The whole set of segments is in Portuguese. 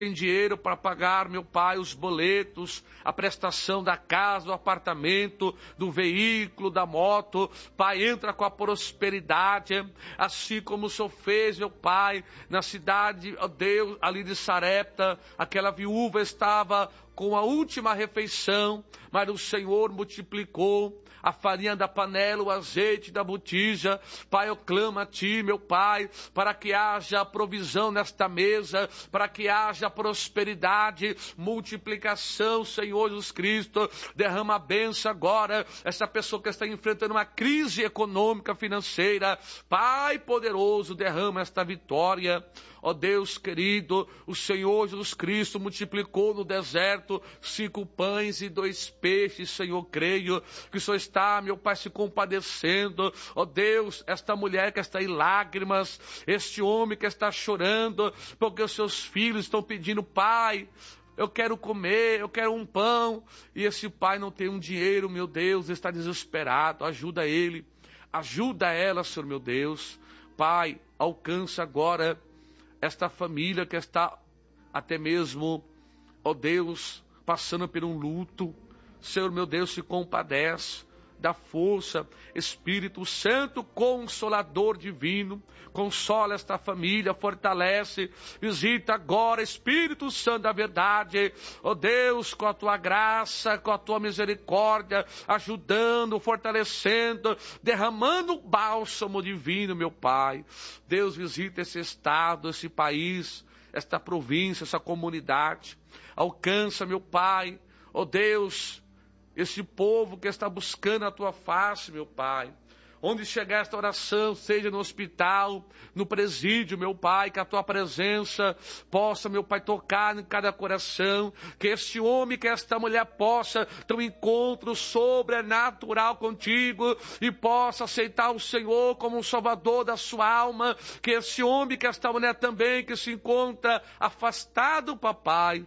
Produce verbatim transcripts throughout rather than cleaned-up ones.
tem dinheiro para pagar, meu Pai, os boletos, a prestação da casa, do apartamento, do veículo, da moto. Pai, entra com a prosperidade, assim como o Senhor fez, meu Pai, na cidade, ó Deus, ali de Sarepta, aquela viúva estava com a última refeição, mas o Senhor multiplicou a farinha da panela, o azeite da botija. Pai, eu clamo a Ti, meu Pai, para que haja provisão nesta mesa, para que haja prosperidade, multiplicação, Senhor Jesus Cristo. Derrama a bênção agora, essa pessoa que está enfrentando uma crise econômica, financeira. Pai poderoso, derrama esta vitória. Ó Deus querido, o Senhor Jesus Cristo multiplicou no deserto cinco pães e dois peixes, Senhor, creio que o Senhor está, meu Pai, se compadecendo. Ó Deus, esta mulher que está em lágrimas, este homem que está chorando, porque os seus filhos estão pedindo, Pai, eu quero comer, eu quero um pão, e esse pai não tem um dinheiro, meu Deus, está desesperado. Ajuda ele, ajuda ela, Senhor meu Deus. Pai, alcança agora esta família que está até mesmo, ó Deus, passando por um luto. Senhor meu Deus, se compadece, dá força. Espírito Santo, Consolador divino, consola esta família, fortalece, visita agora, Espírito Santo da verdade, ó Deus, com a Tua graça, com a Tua misericórdia, ajudando, fortalecendo, derramando o bálsamo divino, meu Pai. Deus, visita esse estado, esse país, esta província, essa comunidade. Alcança, meu Pai, ó Deus, esse povo que está buscando a Tua face, meu Pai. Onde chegar esta oração, seja no hospital, no presídio, meu Pai, que a Tua presença possa, meu Pai, tocar em cada coração, que este homem, que esta mulher possa ter um encontro sobrenatural contigo e possa aceitar o Senhor como um salvador da sua alma, que esse homem, que esta mulher também, que se encontra afastado, papai,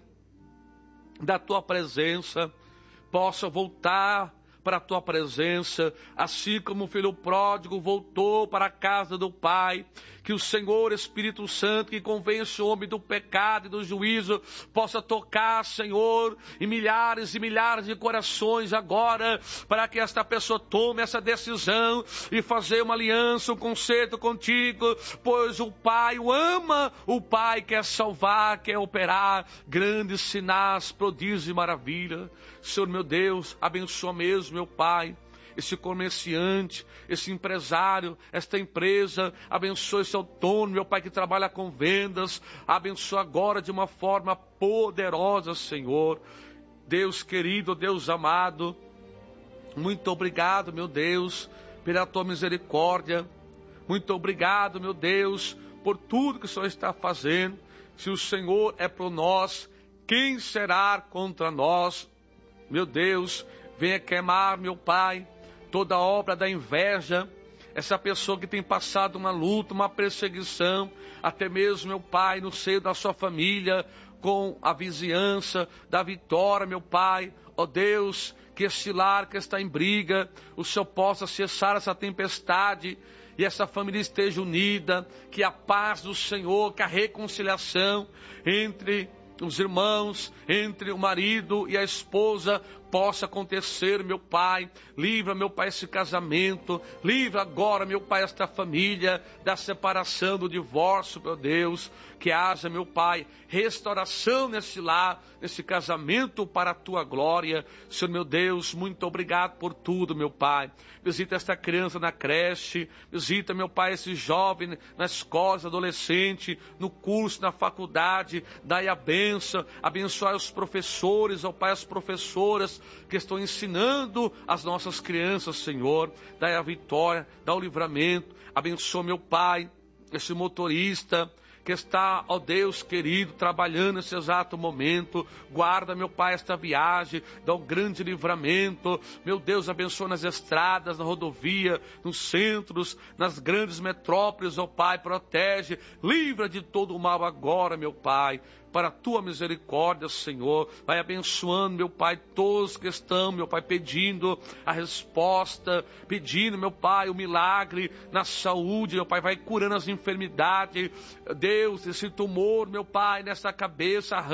da Tua presença, possa voltar para a Tua presença, assim como o filho pródigo voltou para a casa do Pai. Que o Senhor Espírito Santo, que convence o homem do pecado e do juízo, possa tocar, Senhor, em milhares e milhares de corações agora, para que esta pessoa tome essa decisão e fazer uma aliança, um concerto contigo, pois o Pai o ama, o Pai quer salvar, quer operar grandes sinais, prodígios e maravilha. Senhor meu Deus, abençoa mesmo, meu Pai, esse comerciante, esse empresário, esta empresa, abençoa esse autônomo, meu Pai, que trabalha com vendas, abençoa agora de uma forma poderosa, Senhor. Deus querido, Deus amado, muito obrigado, meu Deus, pela Tua misericórdia, muito obrigado, meu Deus, por tudo que o Senhor está fazendo. Se o Senhor é por nós, quem será contra nós? Meu Deus, venha queimar, meu Pai, toda obra da inveja, essa pessoa que tem passado uma luta, uma perseguição, até mesmo, meu Pai, no seio da sua família, com a vizinhança da vitória, meu Pai. Ó Deus, que esse lar que está em briga, o Senhor possa cessar essa tempestade e essa família esteja unida, que a paz do Senhor, que a reconciliação entre os irmãos, entre o marido e a esposa, possa acontecer, meu Pai. Livra, meu Pai, esse casamento. Livra agora, meu Pai, esta família da separação, do divórcio, meu Deus. Que haja, meu Pai, restauração nesse lar, nesse casamento para a Tua glória. Senhor, meu Deus, muito obrigado por tudo, meu Pai. Visita esta criança na creche. Visita, meu Pai, esse jovem na escola, adolescente, no curso, na faculdade. Dai a bênção. Abençoai os professores, ó Pai, as professoras que estão ensinando as nossas crianças, Senhor. Dai a vitória, dá o livramento. Abençoa, meu Pai, esse motorista que está, ó Deus querido, trabalhando nesse exato momento. Guarda, meu Pai, esta viagem, dá um grande livramento. Meu Deus, abençoa nas estradas, na rodovia, nos centros, nas grandes metrópoles, ó Pai, protege, livra de todo o mal agora, meu Pai. para a tua misericórdia, Senhor. Vai abençoando, meu Pai, todos que estão, meu Pai, pedindo a resposta, pedindo, meu Pai, o milagre na saúde, meu Pai, vai curando as enfermidades. Deus, esse tumor, meu Pai, nessa cabeça,